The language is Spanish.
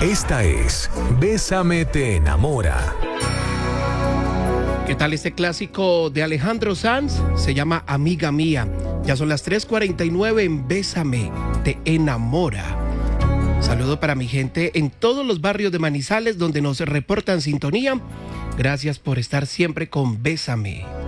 Esta es Bésame te enamora. ¿Qué tal este clásico de Alejandro Sanz? Se llama Amiga Mía. Ya son las 3:49 en Bésame te enamora. Saludo para mi gente en todos los barrios de Manizales donde nos reportan sintonía. Gracias por estar siempre con Bésame.